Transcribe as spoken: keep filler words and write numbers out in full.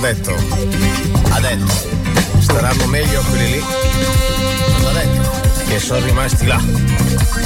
detto, ha detto, staranno meglio quelli lì, non ha detto che sono rimasti là.